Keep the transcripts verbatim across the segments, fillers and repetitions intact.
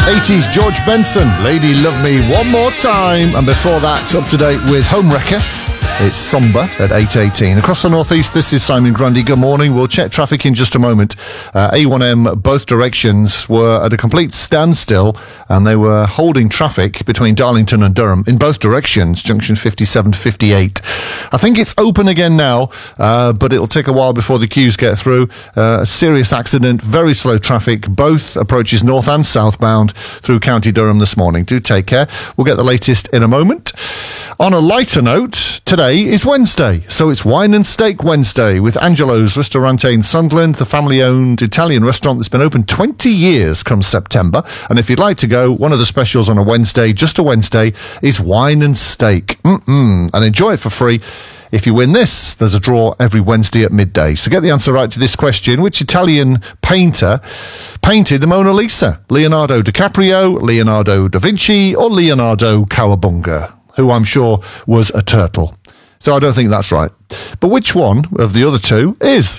eighties George Benson, Lady Love Me One More Time. And before that, up to date with Home Wrecker. It's Somber at eight eighteen. Across the northeast, this is Simon Grundy. Good morning. We'll check traffic in just a moment. Uh, A one M, both directions, were at a complete standstill, and they were holding traffic between Darlington and Durham in both directions, junction fifty-seven to fifty-eight. I think it's open again now, uh, but it'll take a while before the queues get through. Uh, a serious accident, very slow traffic, both approaches north and southbound through County Durham this morning. Do take care. We'll get the latest in a moment. On a lighter note, today is Wednesday, so it's Wine and Steak Wednesday with Angelo's Ristorante in Sunderland, the family-owned Italian restaurant that's been open twenty years come September. And if you'd like to go, one of the specials on a Wednesday, just a Wednesday, is Wine and Steak. Mm-mm. And enjoy it for free. If you win this, there's a draw every Wednesday at midday. So get the answer right to this question. Which Italian painter painted the Mona Lisa? Leonardo DiCaprio, Leonardo da Vinci, or Leonardo Cowabunga, who I'm sure was a turtle. So I don't think that's right. But which one of the other two is?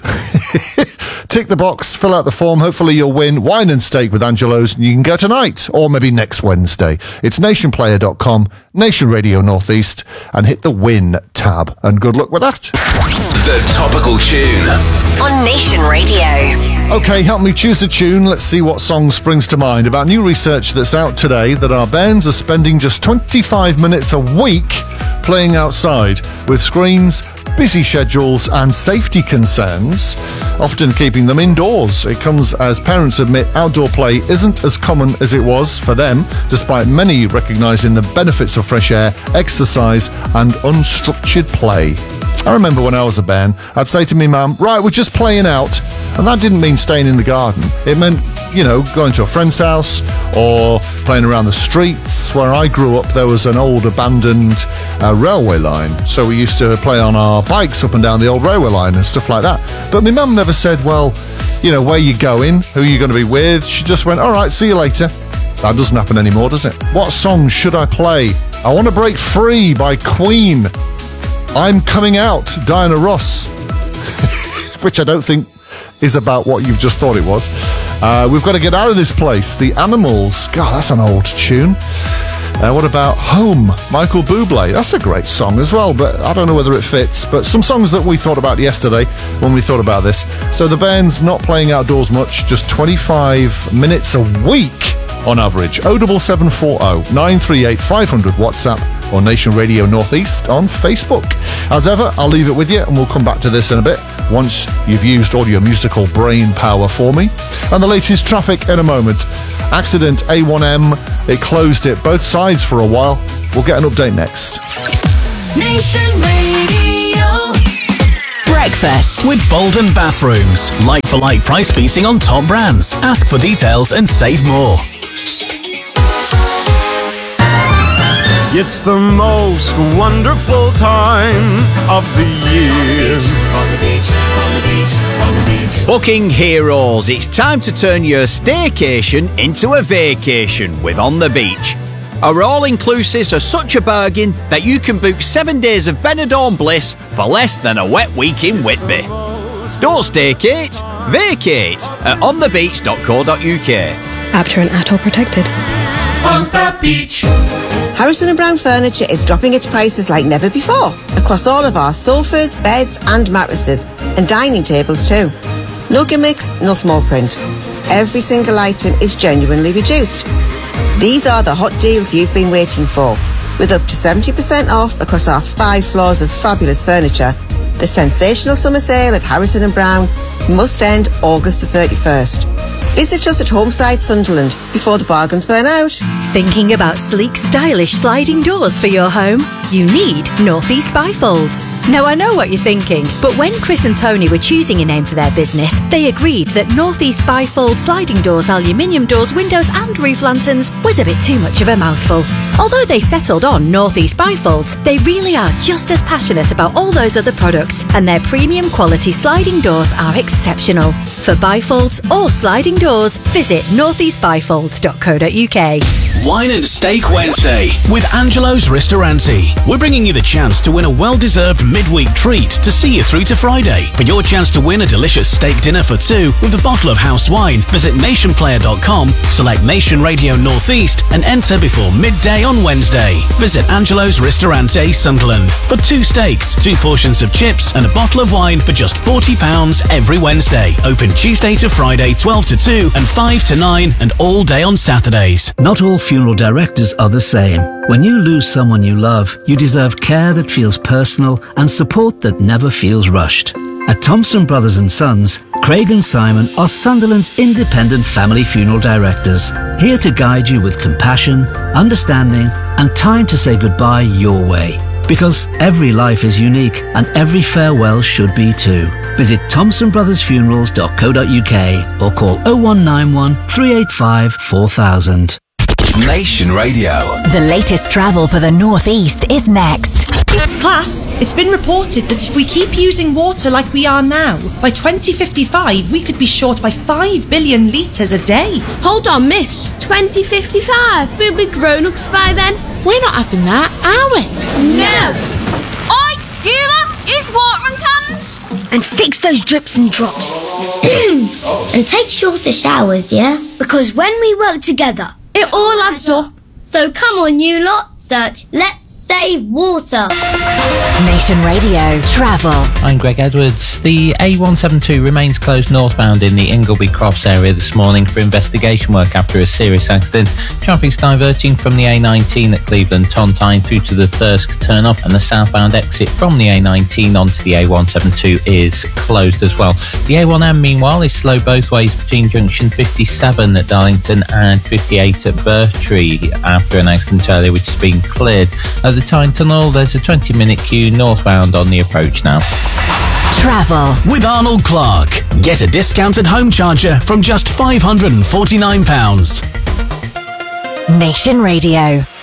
Tick the box, fill out the form. Hopefully you'll win Wine and Steak with Angelo's, and you can go tonight or maybe next Wednesday. It's nation player dot com, Nation Radio Northeast, and hit the win tab. And good luck with that. The topical tune on Nation Radio. Okay, help me choose a tune. Let's see what song springs to mind about new research that's out today that our bands are spending just twenty-five minutes a week playing outside with screens, busy schedules and safety concerns, often keeping them indoors. It comes as parents admit outdoor play isn't as common as it was for them, despite many recognising the benefits of fresh air, exercise and unstructured play. I remember when I was a bairn, I'd say to me mum, right, we're just playing out. And that didn't mean staying in the garden. It meant, you know, going to a friend's house or playing around the streets. Where I grew up, there was an old abandoned uh, railway line. So we used to play on our bikes up and down the old railway line and stuff like that. But my mum never said, well, you know, where you going, who you going to be with. She just went, all right, see you later. That doesn't happen anymore, does it? What song should I play? I Want to Break Free by Queen. I'm Coming Out, Diana Ross. Which I don't think is about what you've just thought it was. Uh, we've got to get out of this place. The Animals. God, that's an old tune. Uh, what about Home? Michael Bublé. That's a great song as well, but I don't know whether it fits. But some songs that we thought about yesterday when we thought about this. So the band's not playing outdoors much, just twenty-five minutes a week on average. oh seven seven four oh nine three eight five hundred WhatsApp or Nation Radio Northeast on Facebook. As ever, I'll leave it with you and we'll come back to this in a bit once you've used all your musical brain power for me. And the latest traffic in a moment. Accident A one M, it closed it both sides for a while. We'll get an update next. Nation Radio. Breakfast with Bolden Bathrooms. Like for like price beating on top brands. Ask for details and save more. It's the most wonderful time of the year. On the beach, on the beach, on the beach. Booking heroes, it's time to turn your staycation into a vacation with On the Beach. Our all-inclusives are such a bargain that you can book seven days of Benidorm bliss for less than a wet week in Whitby. Don't staycate, vacate at on the beach dot co dot uk. Apter and A T O protected. On the beach. Harrison and Brown Furniture is dropping its prices like never before across all of our sofas, beds and mattresses and dining tables too. No gimmicks, no small print. Every single item is genuinely reduced. These are the hot deals you've been waiting for. With up to seventy percent off across our five floors of fabulous furniture, the sensational summer sale at Harrison and Brown must end August the thirty-first. Visit us at Homeside Sunderland before the bargains burn out. Thinking about sleek, stylish sliding doors for your home? You need Northeast Bifolds. Now I know what you're thinking, but when Chris and Tony were choosing a name for their business, they agreed that Northeast Bifold sliding doors, aluminium doors, windows and roof lanterns was a bit too much of a mouthful. Although they settled on Northeast Bifolds, they really are just as passionate about all those other products, and their premium quality sliding doors are exceptional. For bifolds or sliding doors, doors, visit north east bifolds dot co dot uk. Wine and Steak Wednesday with Angelo's Ristorante. We're bringing you the chance to win a well-deserved midweek treat to see you through to Friday. For your chance to win a delicious steak dinner for two with a bottle of house wine, visit nation player dot com, select Nation Radio Northeast and enter before midday on Wednesday. Visit Angelo's Ristorante, Sunderland for two steaks, two portions of chips and a bottle of wine for just forty pounds every Wednesday. Open Tuesday to Friday twelve to two and five to nine and all day on Saturdays. Not all funeral directors are the same. When you lose someone you love, you deserve care that feels personal and support that never feels rushed. At Thompson Brothers and Sons, Craig and Simon are Sunderland's independent family funeral directors, here to guide you with compassion, understanding and time to say goodbye your way. Because every life is unique and every farewell should be too. Visit thompson brothers funerals dot co dot uk or call oh one nine one, three eight five, four thousand. Nation Radio. The latest travel for the Northeast is next. Class, it's been reported that if we keep using water like we are now, by twenty fifty-five we could be short by five billion litres a day. Hold on, miss. twenty fifty-five? We'll be grown-ups by then. We're not having that, are we? No. Oi, Sheila, use watering cans. And fix those drips and drops. And take shorter showers, yeah? Because when we work together, it all adds up. So come on, you lot, search Let's Save Water. Nation Radio Travel. I'm Greg Edwards. The A one seventy-two remains closed northbound in the Ingleby Cross area this morning for investigation work after a serious accident. Traffic's diverting from the A nineteen at Cleveland Tontine through to the Thirsk turn-off, and the southbound exit from the A nineteen onto the A one seventy-two is closed as well. The A one M, meanwhile, is slow both ways between junction fifty-seven at Darlington and fifty-eight at Bertree after an accident earlier which has been cleared. At the Tyne Tunnel, there's a twenty minute queue northbound on the approach now. Travel with Arnold Clark. Get a discounted home charger from just five hundred forty-nine pounds. Nation Radio.